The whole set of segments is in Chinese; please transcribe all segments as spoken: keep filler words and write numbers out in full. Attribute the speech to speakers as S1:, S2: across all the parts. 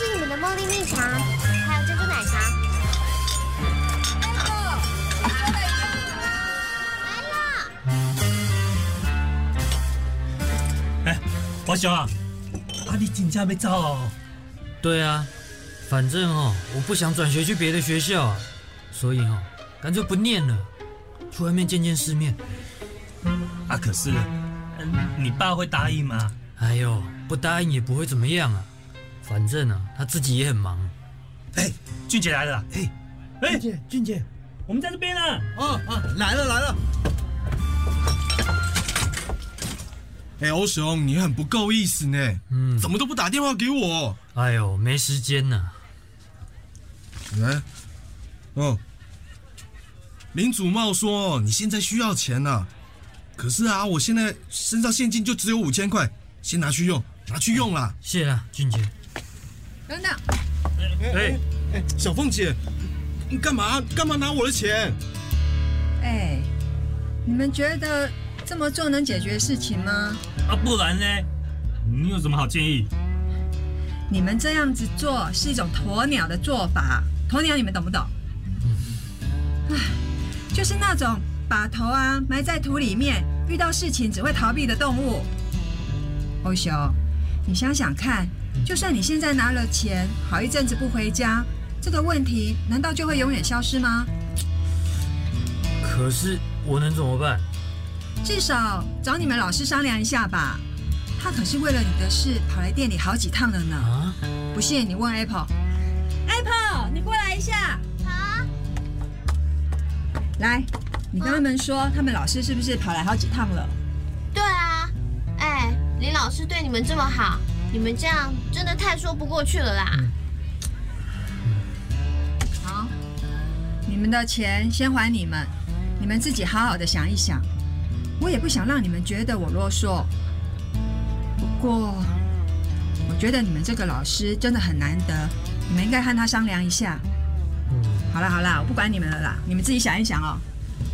S1: 是你们的茉莉蜜茶，还有珍珠奶茶。来了！
S2: 哎，华雄啊，啊你真正要走哦？
S3: 对啊，反正哦，我不想转学去别的学校啊，所以哦，干脆不念了，去外面见见世面。
S2: 啊，可是，嗯，你爸会答应吗？
S3: 哎呦，不答应也不会怎么样啊，反正啊，他自己也很忙。
S2: 哎，俊杰来了！哎，哎，
S4: 俊杰，俊杰，
S2: 我们在这边啊！
S4: 啊啊，来了来了！哎，欧雄，你很不够意思呢，嗯，怎么都不打电话给我？
S3: 哎呦，没时间呐。
S4: 哎，哦，林祖茂说你现在需要钱呐、啊，可是啊，我现在身上现金就只有五千块，先拿去用，拿去用啦。
S3: 谢啦，俊杰。
S5: 等等，
S4: 哎哎，小凤姐，你干嘛干嘛拿我的钱？
S5: 哎，你们觉得这么做能解决事情吗？
S2: 啊，不然呢？你有什么好建议？
S5: 你们这样子做是一种鸵鸟的做法，鸵鸟你们懂不懂？唉，就是那种把头啊埋在土里面，遇到事情只会逃避的动物。欧雄，你想想看，就算你现在拿了钱，好一阵子不回家，这个问题难道就会永远消失吗？
S3: 可是我能怎么办？
S5: 至少找你们老师商量一下吧。他可是为了你的事跑来店里好几趟了呢。啊？不信你问 Apple。Apple， 你过来一下。
S1: 好。
S5: 来，你跟他们说，他们老师是不是跑来好几趟了？
S1: 对啊。哎，林老师对你们这么好，你们这样真的太说不过去了啦。
S5: 好，你们的钱先还你们，你们自己好好的想一想。我也不想让你们觉得我啰嗦，不过我觉得你们这个老师真的很难得，你们应该和他商量一下。嗯，好啦好啦，我不管你们了啦，你们自己想一想哦。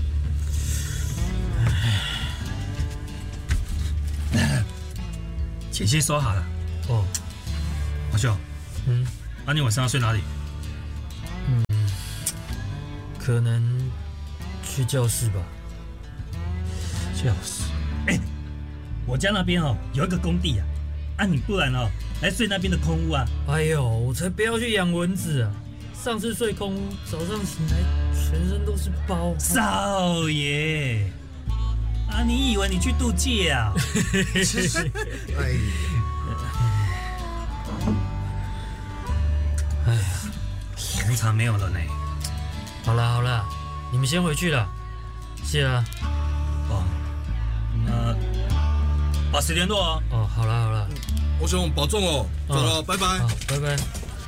S2: 钱先收好了。哦，华兄，嗯，那、啊、你晚上要睡哪里？
S3: 嗯，可能去教室吧。
S2: 教室？哎、欸，我家那边哦有一个工地啊，啊你不然哦来睡那边的空屋啊。
S3: 哎呦，我才不要去养蚊子啊！上次睡空屋，早上醒来全身都是包。
S2: 少爷，啊你以为你去度假啊？
S4: 哎。
S3: 哎呀，
S2: 平常没有了呢。
S3: 好啦好啦，你们先回去了，谢啦。
S2: 哦，那保持联络哦。
S3: 哦，好啦好啦，
S4: 欧兄保重哦，走了，拜拜。
S3: 好，拜拜。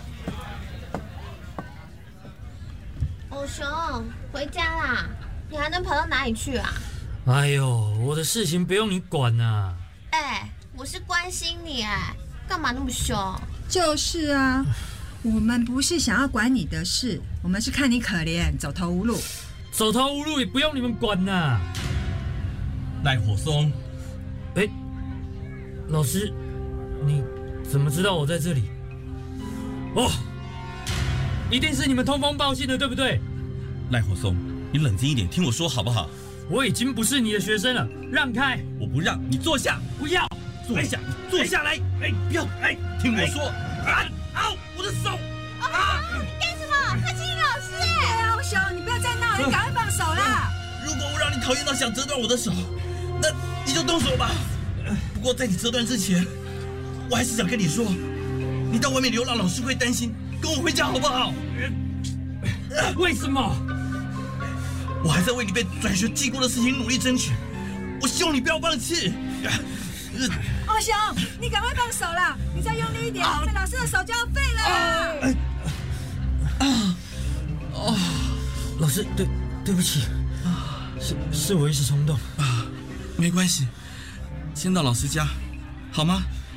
S1: 欧雄，回家啦！你还能跑到哪里去啊？
S3: 哎呦，我的事情不用你管呐。
S1: 哎，我是关心你哎，干嘛那么凶？
S5: 就是啊。我们不是想要管你的事，我们是看你可怜，走投无路。
S3: 走投无路也不用你们管呐。
S2: 赖火松，
S3: 哎，老师，你怎么知道我在这里？哦，一定是你们通风报信的，对不对？
S6: 赖火松，你冷静一点，听我说好不好？
S3: 我已经不是你的学生了，让开！
S6: 我不让你坐下，
S3: 不要
S6: 坐下，你坐下来！哎，不要！哎，听我说！啊！啊！我的手！
S1: 啊！干什么？他是你老师哎！
S5: 对啊，欧雄，你不要再闹了，你赶快放手啦！
S6: 如果我让你讨厌到想折断我的手，那你就动手吧。不过在你折断之前，我还是想跟你说，你到外面流浪，老师会担心，跟我回家好不好？
S3: 为什么？
S6: 我还在为你被转学记过的事情努力争取，我希望你不要放弃。
S5: 欧雄，你赶快放手啦！你再用力一点，啊、这老师的手就要废了啦！
S3: 啊！哦，老师，对，对不起，是是我一时冲动
S6: 啊，没关系，先到老师家，好吗？